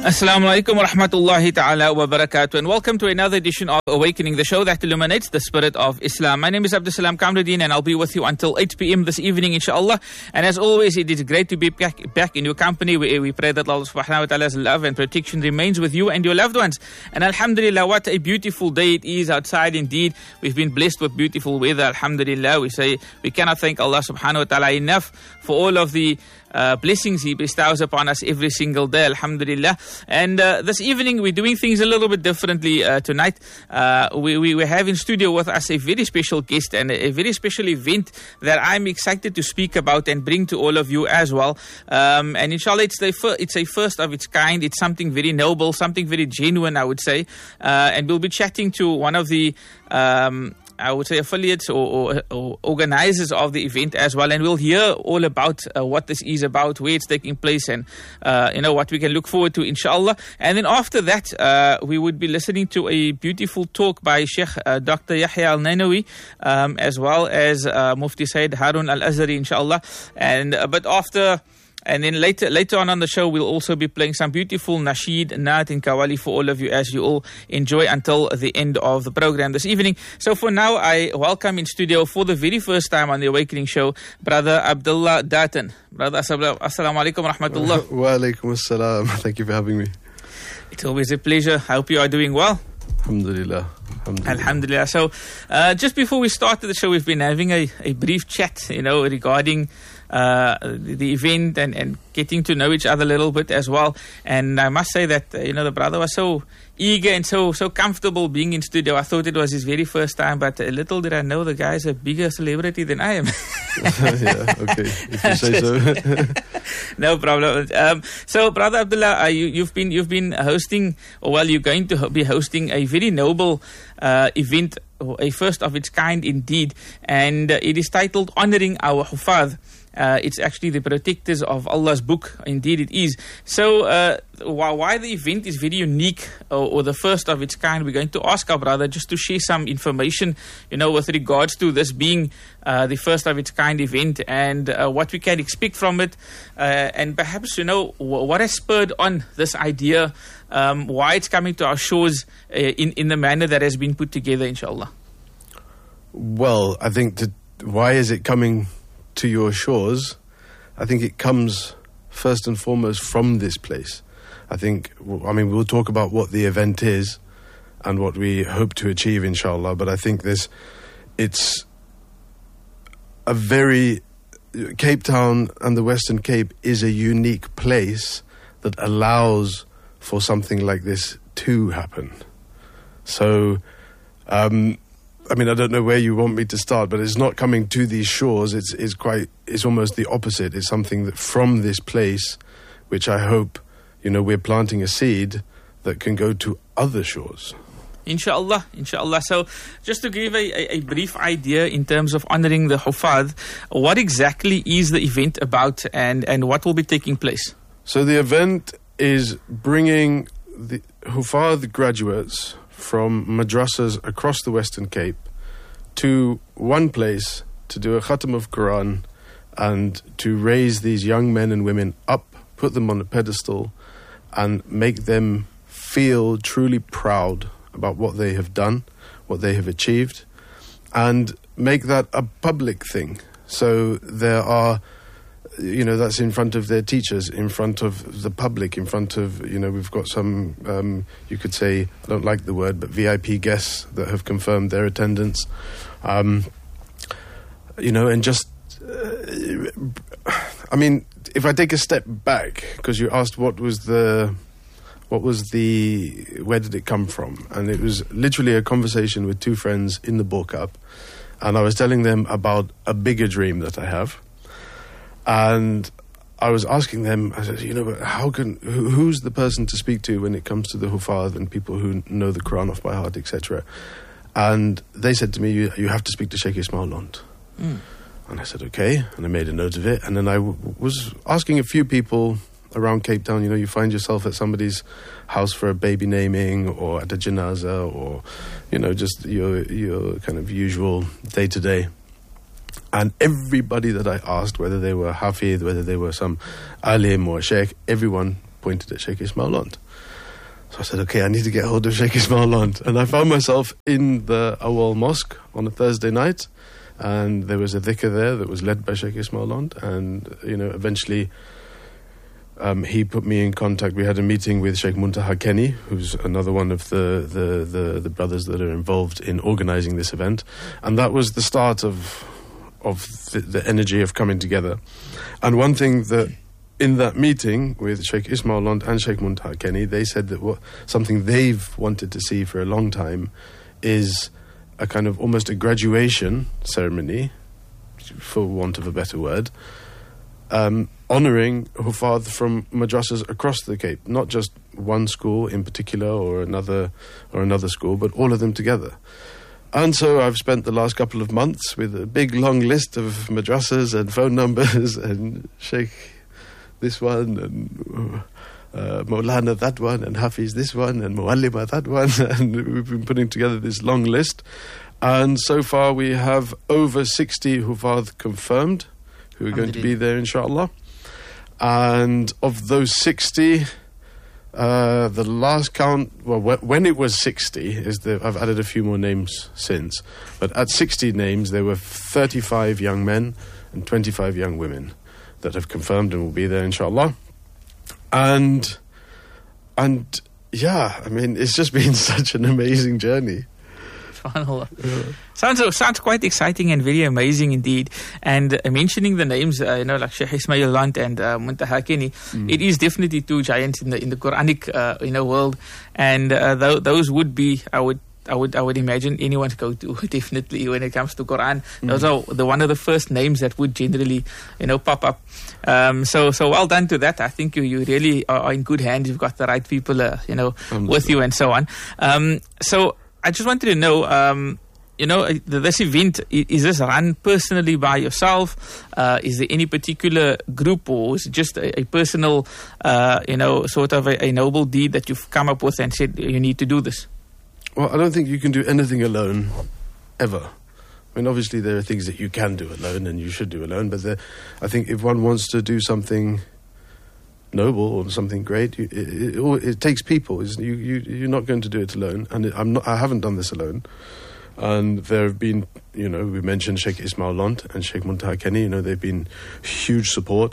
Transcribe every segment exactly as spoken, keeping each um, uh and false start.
Assalamu alaikum wa rahmatullahi ta'ala wa barakatuh, and welcome to another edition of Awakening, the show that illuminates the spirit of Islam. My name is Abdul Salam Kamruddin, and I'll be with you until eight p.m. this evening, inshallah. And as always, it is great to be back, back in your company. We, we pray that Allah subhanahu wa ta'ala's love and protection remains with you and your loved ones. And alhamdulillah, what a beautiful day it is outside indeed. We've been blessed with beautiful weather, alhamdulillah. We say we cannot thank Allah subhanahu wa ta'ala enough for all of the Uh, blessings He bestows upon us every single day, alhamdulillah. And uh, this evening we're doing things a little bit differently uh, tonight. Uh, we, we, we have in studio with us a very special guest and a, a very special event that I'm excited to speak about and bring to all of you as well. Um, and inshallah, it's, the fir- it's a first of its kind. It's something very noble, something very genuine, I would say. Uh, and we'll be chatting to one of the Um, I would say affiliates or, or, or organizers of the event as well, and we'll hear all about uh, what this is about, where it's taking place, and uh, you know what we can look forward to, inshallah. And then after that, uh, we would be listening to a beautiful talk by Sheikh uh, Doctor Yahya Al-Nainawi, um, as well as uh, Mufti Sayyid Harun Al-Azhari, inshallah. And uh, but after. And then later later on on the show, we'll also be playing some beautiful nasheed, naat and qawwali for all of you as you all enjoy until the end of the program this evening. So for now, I welcome in studio for the very first time on the Awakening show, Brother Abdullah Daten. Brother, assalamu alaikum wa rahmatullah. Wa alaikum assalam. Thank you for having me. It's always a pleasure. I hope you are doing well. Alhamdulillah. Alhamdulillah. Alhamdulillah. So uh, just before we started the show, we've been having a, a brief chat, you know, regarding Uh, the, the event and, and getting to know each other a little bit as well. And I must say that, uh, you know, the brother was so eager and so so comfortable being in studio. I thought it was his very first time, but uh, little did I know the guy is a bigger celebrity than I am. Yeah, okay, if you say so. No problem. Um, so, Brother Abdullah, uh, you, you've been you've been hosting, or well, you're going to be hosting a very noble uh, event, a first of its kind indeed, and uh, it is titled Honoring Our Hufadh. Uh, it's actually the protectors of Allah's book. Indeed it is. So uh, why, why the event is very unique or, or the first of its kind, we're going to ask our brother just to share some information, you know, with regards to this being uh, the first of its kind event and uh, what we can expect from it, uh, and perhaps, you know, w- what has spurred on this idea, um, why it's coming to our shores uh, in, in the manner that has been put together, inshallah. Well, I think to, why is it coming to your shores? I think it comes first and foremost from this place. I think, I mean, we'll talk about what the event is and what we hope to achieve, inshallah, but I think this, it's a very, Cape Town and the Western Cape is a unique place that allows for something like this to happen. So, um, I mean, I don't know where you want me to start, but it's not coming to these shores. It's it's quite, it's almost the opposite. It's something that from this place, which I hope, you know, we're planting a seed that can go to other shores. Inshallah, inshallah. So just to give a, a, a brief idea in terms of honoring the Hufadh, what exactly is the event about, and, and what will be taking place? So the event is bringing the Hufadh graduates from madrasas across the Western Cape to one place to do a khatam of Quran and to raise these young men and women up, put them on a pedestal and make them feel truly proud about what they have done, what they have achieved, and make that a public thing. So there are, you know, that's in front of their teachers, in front of the public, in front of, you know, we've got some, um, you could say, I don't like the word, but V I P guests that have confirmed their attendance. Um, you know, and just, uh, I mean, if I take a step back, because you asked what was the, what was the, where did it come from? And it was literally a conversation with two friends in the Borkup, and I was telling them about a bigger dream that I have. And I was asking them, I said, you know, but how can, who, who's the person to speak to when it comes to the Hufadh and people who know the Quran off by heart, et cetera. And they said to me, you, you have to speak to Sheikh Ismail Lont. Mm. And I said, okay. And I made a note of it. And then I w- was asking a few people around Cape Town, you know, you find yourself at somebody's house for a baby naming or at a janaza or, you know, just your your kind of usual day-to-day. And everybody that I asked, whether they were Hafid, whether they were some alim or sheikh, everyone pointed at Sheikh Ismail Lond. So I said, okay, I need to get hold of Sheikh Ismail Lond. And I found myself in the Awal Mosque on a Thursday night, and there was a dhikr there that was led by Sheikh Ismail Lond, and, you know, eventually um, he put me in contact. We had a meeting with Sheikh Muntaha Kenny, who's another one of the, the, the, the brothers that are involved in organising this event, and that was the start of of the, the energy of coming together. And one thing that in that meeting with Sheikh Ismail Lond and Sheikh Muntaha Kenny, they said that what something they've wanted to see for a long time is a kind of almost a graduation ceremony, for want of a better word, um, honouring Hufadh from madrasas across the Cape, not just one school in particular or another or another school, but all of them together. And so I've spent the last couple of months with a big long list of madrasas and phone numbers and Sheikh this one and uh, Maulana that one and Hafiz this one and Muallima that one, and we've been putting together this long list. And so far we have over sixty Hufadh confirmed who are going to be there, inshallah. And of those sixty, Uh, the last count, well, wh- when it was sixty, is the, I've added a few more names since, but at sixty names, there were thirty-five young men and twenty-five young women that have confirmed and will be there, inshallah. And, and yeah, I mean, it's just been such an amazing journey. SubhanAllah. Yeah. Sounds sounds quite exciting and very amazing indeed. And uh, mentioning the names, uh, you know, like Sheikh Ismail Lond and uh, Muntaha Kenny, mm. it is definitely two giants in the in the Quranic uh, you know world, and uh, th- those would be, I would. I would I would imagine anyone's go to definitely when it comes to Quran. Mm. Those are the one of the first names that would generally, you know, pop up. Um, so so well done to that. I think you, you really are in good hands. You've got the right people, uh, you know, um, with you and so on. Um, so I just wanted to know, um, you know, this event, is this run personally by yourself? Uh, is there any particular group, or is it just a, a personal, uh, you know, sort of a, a noble deed that you've come up with and said you need to do this? Well, I don't think you can do anything alone, ever. I mean, obviously there are things that you can do alone and you should do alone, but there, I think if one wants to do something noble or something great, you, it, it, it takes people. You, you, you're not going to do it alone, and it, I'm not. I haven't done this alone. And there have been, you know, we mentioned Sheikh Ismail Lond and Sheikh Muntaha Kenny. You know, they've been huge support,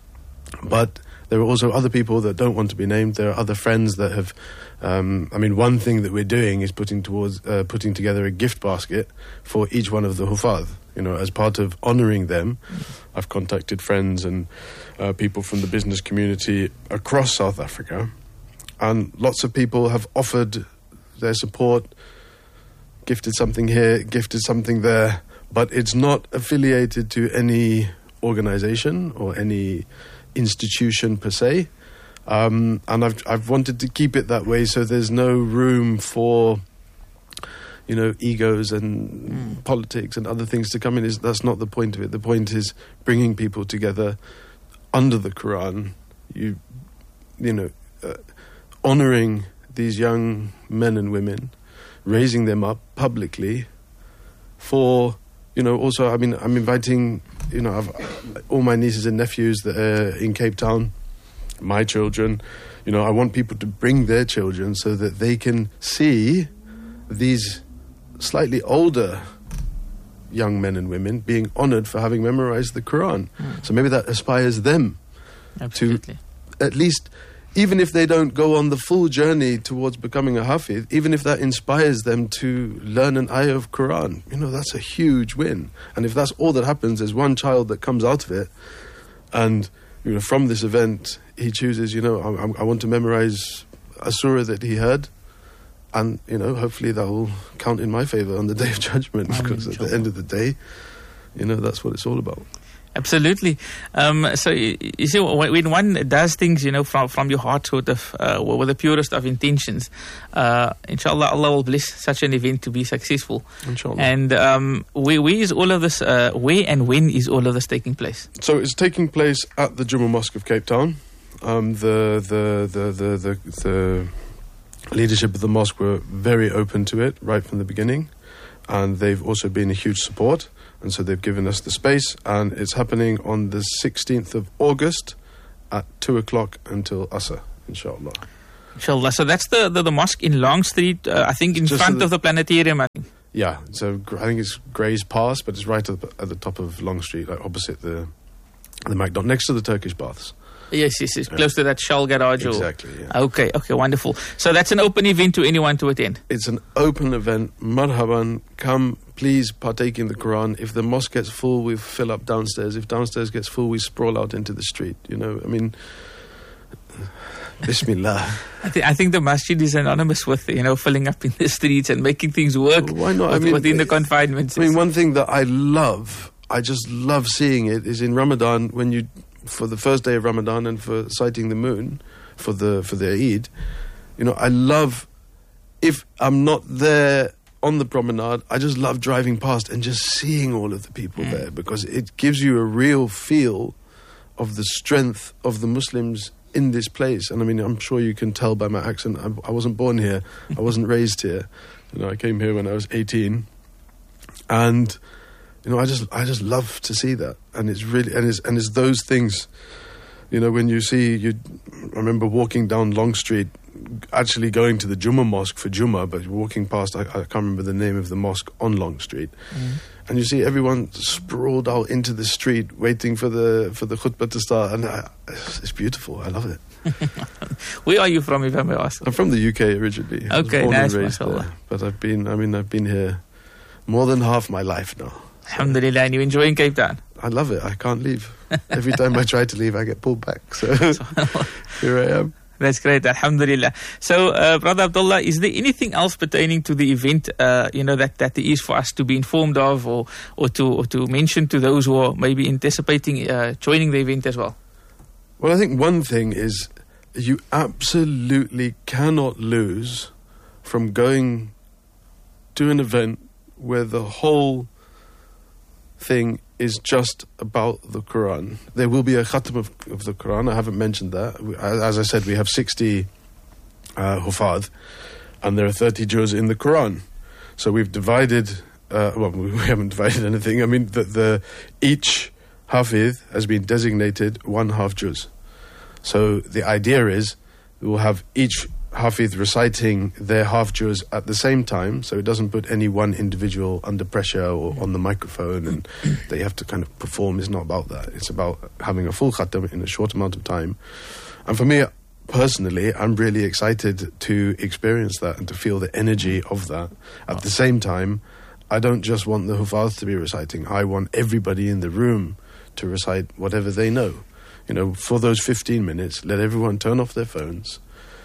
but there are also other people that don't want to be named. There are other friends that have. Um, I mean, one thing that we're doing is putting towards uh, putting together a gift basket for each one of the Hufadh. You know, as part of honouring them, I've contacted friends and uh, people from the business community across South Africa, and lots of people have offered their support, gifted something here, gifted something there, but it's not affiliated to any organisation or any institution per se. Um, and I've I've wanted to keep it that way, so there's no room for, you know, egos and mm. politics and other things to come in. Is that's not the point of it. The point is bringing people together under the Quran. You, you know, uh, honouring these young men and women, raising them up publicly. For, you know, also, I mean, I'm inviting, you know, I've, all my nieces and nephews that are in Cape Town. My children, you know, I want people to bring their children so that they can see these slightly older young men and women being honoured for having memorised the Quran. Mm. So maybe that aspires them Absolutely. to at least, even if they don't go on the full journey towards becoming a Hafiz, even if that inspires them to learn an ayah of Quran, you know, that's a huge win. And if that's all that happens, there's one child that comes out of it, and, you know, from this event, he chooses, you know, I, I want to memorize a surah that he heard, and, you know, hopefully that will count in my favour on the Day of Judgment, because at the end of the day, you know, that's what it's all about. Absolutely. Um, so, you, you see, when one does things, you know, from, from your heart, sort of, uh, with the purest of intentions, uh, inshallah, Allah will bless such an event to be successful. Inshallah. And um, where, where is all of this, uh, where and when is all of this taking place? So it's taking place at the Juma Mosque of Cape Town. Um, the, the, the, the, the, the leadership of the mosque were very open to it right from the beginning, and they've also been a huge support. And so they've given us the space, and it's happening on the sixteenth of August at two o'clock until Asr, inshallah. Inshallah. So that's the, the, the mosque in Long Street, uh, I think in Just front the, of the planetarium. I think. Yeah, so I think it's Gray's Pass, but it's right at the, at the top of Long Street, like opposite the the McDonald's, next to the Turkish baths. Yes, yes, yes. Close yeah. to that Shell garage. Exactly, or, yeah. Okay, okay, wonderful. So that's an open event to anyone to attend? It's an open event. Marhaban, come, please partake in the Quran. If the mosque gets full, we fill up downstairs. If downstairs gets full, we sprawl out into the street. You know, I mean, Bismillah. I, th- I think the masjid is anonymous with, you know, filling up in the streets and making things work. Why not? With, I mean, within the confinements. I mean, one thing that I love, I just love seeing it, is in Ramadan, when you... for the first day of Ramadan and for sighting the moon for the for the Eid, you know, I love, if I'm not there on the promenade, I just love driving past and just seeing all of the people mm. there, because it gives you a real feel of the strength of the Muslims in this place. And I mean, I'm sure you can tell by my accent, I, I wasn't born here, I wasn't raised here. You know, I came here when I was eighteen, and you know, I just I just love to see that, and it's really and it's and it's those things, you know, when you see you. I remember walking down Long Street, actually going to the Jummah Mosque for Jummah, but walking past, I, I can't remember the name of the mosque on Long Street, mm. and you see everyone sprawled out into the street waiting for the for the khutbah to start, and I, it's beautiful. I love it. Where are you from, if I may ask? I'm from the U K originally. Okay, I was born nice, and raised there, but I've been. I mean, I've been here more than half my life now. Alhamdulillah, and you enjoying Cape Town? I love it. I can't leave. Every time I try to leave, I get pulled back. So here I am. That's great, alhamdulillah. So, uh, Brother Abdullah, is there anything else pertaining to the event, uh, you know, that, that there is for us to be informed of, or, or to or to mention to those who are maybe anticipating uh, joining the event as well? Well, I think one thing is you absolutely cannot lose from going to an event where the whole thing is just about the Quran. There will be a khatam of, of the Quran. I haven't mentioned that. As I said, we have sixty uh, hufad, and there are thirty juz in the Quran. So we've divided, uh, well, we haven't divided anything. I mean, the, the each hafiz has been designated one half juz. So the idea is we'll have each Hafiz reciting their half juz at the same time, so it doesn't put any one individual under pressure or on the microphone and they have to kind of perform. It's not about that. It's about having a full khatam in a short amount of time. And for me, personally, I'm really excited to experience that and to feel the energy of that. At the same time, I don't just want the hufaz to be reciting. I want everybody in the room to recite whatever they know. You know, for those fifteen minutes, let everyone turn off their phones,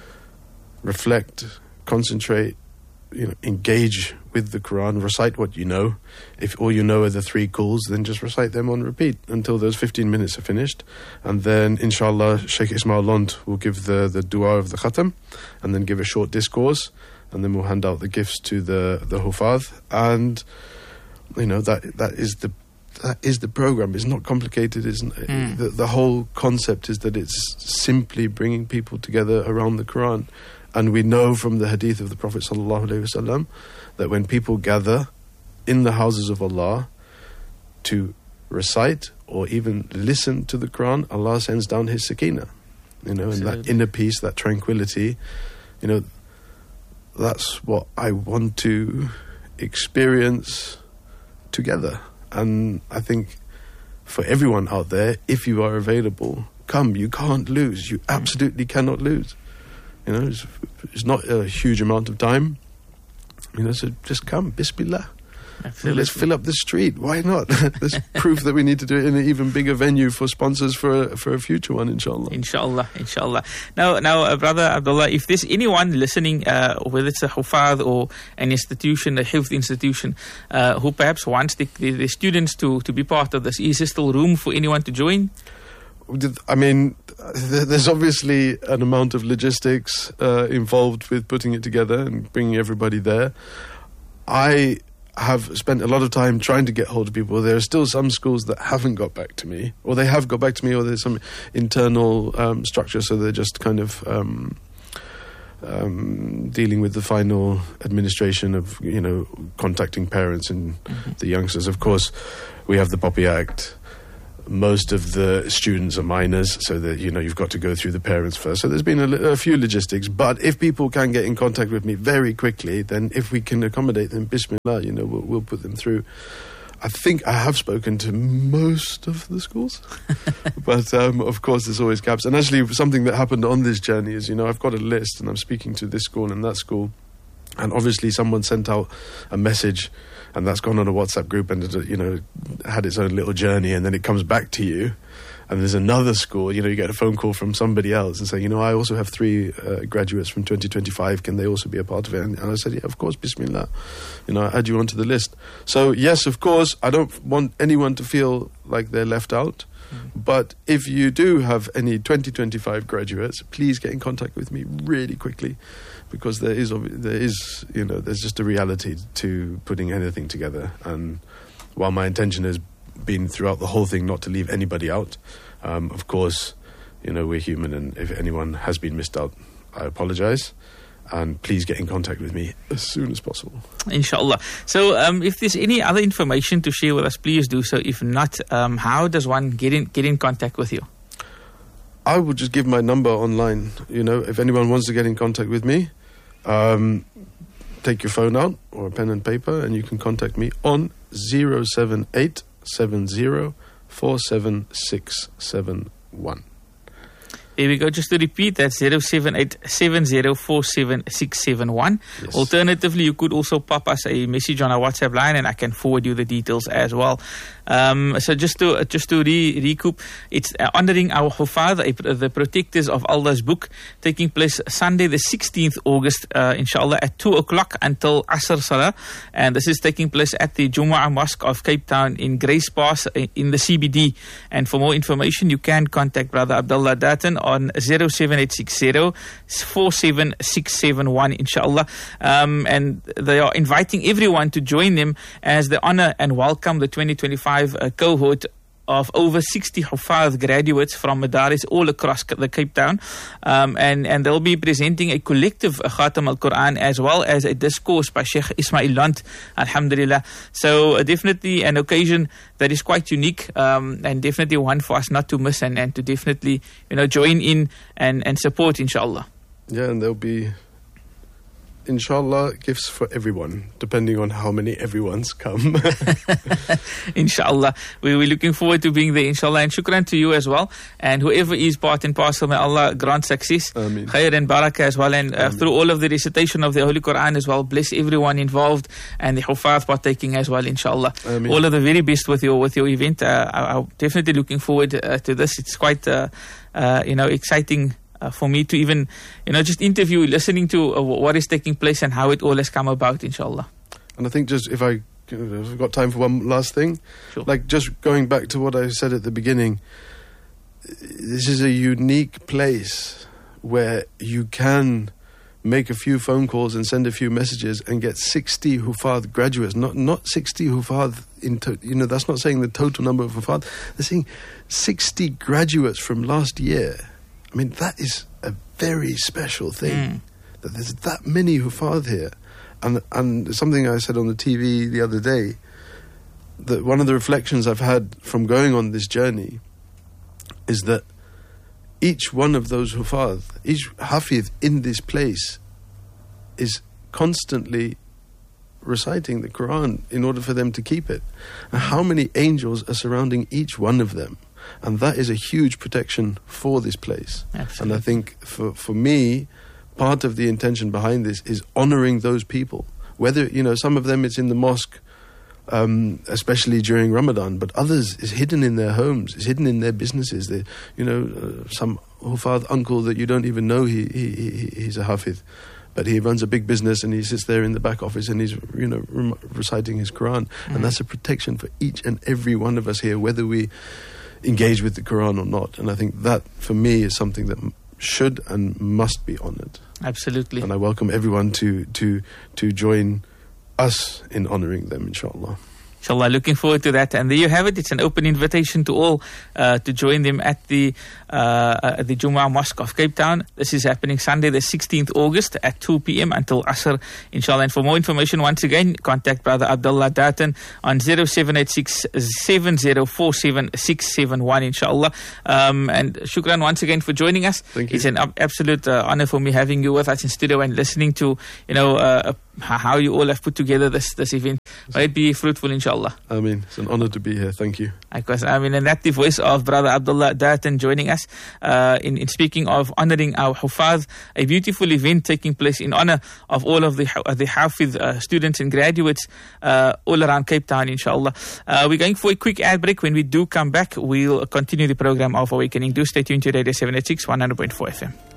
reflect, concentrate, you know, engage with the Quran, recite what you know. If all you know are the three calls, then just recite them on repeat until those fifteen minutes are finished. And then, inshallah, Sheikh Ismail Lond will give the, the dua of the khatam and then give a short discourse, and then we'll hand out the gifts to the, the hufaz. And, you know, that that is the that is the program. It's not complicated, isn't it? Mm. The, the whole concept is that it's simply bringing people together around the Quran. And we know from the hadith of the Prophet ﷺ that when people gather in the houses of Allah to recite or even listen to the Quran, Allah sends down His sakina. You know, Absolutely. And that inner peace, that tranquility, you know, that's what I want to experience together. And I think for everyone out there, if you are available, come. You can't lose. You absolutely cannot lose. You know, it's, it's not a huge amount of time. You know, so just come. Bismillah. Let's fill up the street. Why not? There's proof that we need to do it in an even bigger venue for sponsors for a, for a future one, inshallah. Inshallah, inshallah. Now, now, uh, Brother Abdullah, if there's anyone listening, uh, whether it's a hufad or an institution, a hifz institution, uh, who perhaps wants the, the, the students to, to be part of this, is there still room for anyone to join? I mean, there's obviously an amount of logistics uh, involved with putting it together and bringing everybody there. I have spent a lot of time trying to get hold of people. There are still some schools that haven't got back to me, or they have got back to me, or there's some internal um, structure, so they're just kind of um, um, dealing with the final administration of, you know, contacting parents and mm-hmm. the youngsters. Of course, we have the Poppy Act. Most of the students are minors, so that, you know, you've got to go through the parents first. So there's been a, a few logistics, but if people can get in contact with me very quickly, then if we can accommodate them, bismillah, you know, we'll, we'll put them through. I think I have spoken to most of the schools, but um, of course there's always gaps. And actually something that happened on this journey is, you know, I've got a list and I'm speaking to this school and that school, and obviously someone sent out a message and that's gone on a WhatsApp group and, you know, had its own little journey, and then it comes back to you. And there's another school, you know, you get a phone call from somebody else and say, you know, I also have three uh, graduates from twenty twenty-five. Can they also be a part of it? And, and I said, yeah, of course, bismillah. You know, I add you onto the list. So, yes, of course, I don't want anyone to feel like they're left out. Mm. But if you do have any twenty twenty-five graduates, please get in contact with me really quickly, because there is, there is, you know, there's just a reality to putting anything together. And while my intention has been throughout the whole thing not to leave anybody out, um, of course, you know, we're human, and if anyone has been missed out, I apologize. And please get in contact with me as soon as possible. Inshallah. So um, if there's any other information to share with us, please do so. If not, um, how does one get in, get in contact with you? I would just give my number online. You know, if anyone wants to get in contact with me, um, take your phone out or a pen and paper, and you can contact me on zero seven eight seven zero four seven six seven one. There we go. Just to repeat, that's zero seven eight seven zero four seven six seven one. Yes. Alternatively, you could also pop us a message on our WhatsApp line, and I can forward you the details as well. Um, so just to just to re- recoup, it's uh, honoring our Hufaz, the protectors of Allah's book, taking place Sunday the sixteenth of August, uh, inshallah, at two o'clock until Asr Salah. And this is taking place at the Jumu'ah Mosque of Cape Town in Grace Pass in the C B D. And for more information, you can contact Brother Abdullah Daten on zero seven eight six zero four seven six seven one, inshallah. Um, and they are inviting everyone to join them as they honor and welcome the twenty twenty-five uh, cohort of over sixty Hufaz graduates from Madaris all across the Cape Town. Um, and, and they'll be presenting a collective uh, Khatam al-Quran as well as a discourse by Sheikh Ismail Lant, alhamdulillah. So uh, definitely an occasion that is quite unique, um, and definitely one for us not to miss, and, and to definitely, you know, join in and, and support, inshallah. Yeah, and there'll be, inshallah, gifts for everyone, depending on how many everyone's come. Inshallah. We, we're looking forward to being there, inshallah. And shukran to you as well. And whoever is part and parcel, may Allah grant success, Ameen. Khair and barakah as well. And uh, through all of the recitation of the Holy Quran as well, bless everyone involved and the Hufaz partaking as well, inshallah. Ameen. All of the very best with your with your event. Uh, I, I'm definitely looking forward uh, to this. It's quite, uh, uh, you know, exciting Uh, for me to even, you know, just interview, listening to uh, what is taking place and how it all has come about, inshallah. And I think just if I, if I've got time for one last thing, sure. Like just going back to what I said at the beginning, this is a unique place where you can make a few phone calls and send a few messages and get sixty Hufaz graduates, not not sixty Hufaz in to, you know, that's not saying the total number of Hufaz, they're saying sixty graduates from last year. I mean, that is a very special thing, mm. that there's that many Hufaz here. And and something I said on the T V the other day, that one of the reflections I've had from going on this journey is that each one of those Hufaz, each Hafiz in this place is constantly reciting the Quran in order for them to keep it. And how many angels are surrounding each one of them? And that is a huge protection for this place. Absolutely. And I think for, for me, part of the intention behind this is honoring those people. Whether, you know, some of them it's in the mosque, um, especially during Ramadan, but others is hidden in their homes, is hidden in their businesses. They, you know, uh, some Hufaz uncle that you don't even know he, he, he he's a Hafiz, but he runs a big business and he sits there in the back office and he's, you know, rem- reciting his Quran. Mm-hmm. And that's a protection for each and every one of us here, whether we engage with the Quran or not. And I think that for me is something that should and must be honored. Absolutely. And I welcome everyone to to to join us in honoring them, inshallah. Inshallah, looking forward to that. And there you have it. It's an open invitation to all uh, to join them at the uh, at the Jummah Mosque of Cape Town. This is happening Sunday, the sixteenth of August at two p.m. until Asr, inshallah. And for more information, once again, contact Brother Abdullah Darton on zero seven eight six seven zero four seven six seven one, inshallah. Um, and shukran once again for joining us. Thank you. It's an ab- absolute uh, honor for me having you with us in studio and listening to, you know, uh, how you all have put together this this event. May it be fruitful, inshallah. I mean, it's an honor to be here. Thank you. Of course, I mean, and that's the voice of Brother Abdullah Darton joining us uh, in, in speaking of honoring our Hufaz, a beautiful event taking place in honor of all of the uh, the Hafiz uh, students and graduates uh, all around Cape Town, inshallah. Uh, we're going for a quick ad break. When we do come back, we'll continue the program of Awakening. Do stay tuned to Radio seven eighty-six, one hundred point four F M.